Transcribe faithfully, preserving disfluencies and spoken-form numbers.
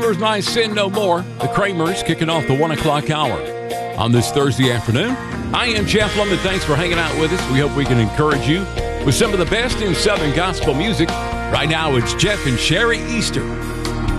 Dreamers Might Sin No More. The Kramers kicking off the one o'clock hour on this Thursday afternoon. I am Jeff London. Thanks for hanging out with us. We hope we can encourage you with some of the best in Southern gospel music. Right now, it's Jeff and Sherry Easter